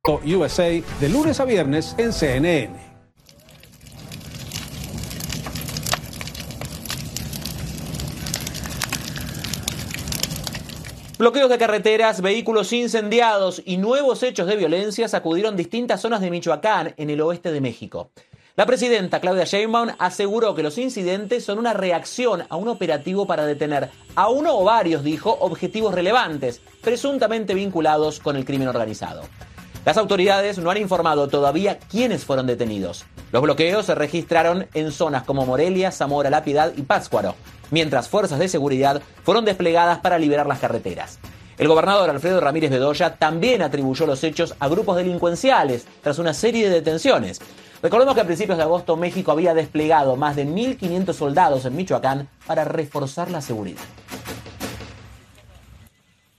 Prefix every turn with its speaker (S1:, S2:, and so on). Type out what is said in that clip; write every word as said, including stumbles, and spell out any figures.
S1: U S A de lunes a viernes en C N N.
S2: Bloqueos de carreteras, vehículos incendiados y nuevos hechos de violencia sacudieron distintas zonas de Michoacán, en el oeste de México. La presidenta Claudia Sheinbaum aseguró que los incidentes son una reacción a un operativo para detener a uno o varios, dijo, objetivos relevantes, presuntamente vinculados con el crimen organizado. Las autoridades no han informado todavía quiénes fueron detenidos. Los bloqueos se registraron en zonas como Morelia, Zamora, La Piedad y Pátzcuaro, mientras fuerzas de seguridad fueron desplegadas para liberar las carreteras. El gobernador Alfredo Ramírez Bedoya también atribuyó los hechos a grupos delincuenciales tras una serie de detenciones. Recordemos que a principios de agosto México había desplegado más de mil quinientos soldados en Michoacán para reforzar la seguridad.